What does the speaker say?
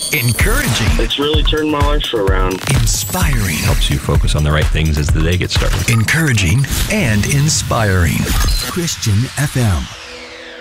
Encouraging. It's really turned my life around. Inspiring. Helps you focus on the right things as the day gets started. Encouraging and inspiring. Christian FM.